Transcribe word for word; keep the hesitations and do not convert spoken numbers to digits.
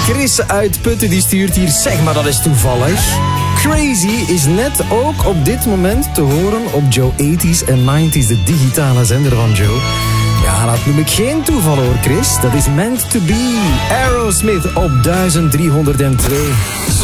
Chris uit Putten die stuurt hier, zeg maar dat is toevallig. Crazy is net ook op dit moment te horen op Joe tachtiger en negentiger, de digitale zender van Joe. Ja, dat noem ik geen toeval hoor, Chris. Dat is meant to be. Aerosmith op duizend driehonderdtwee.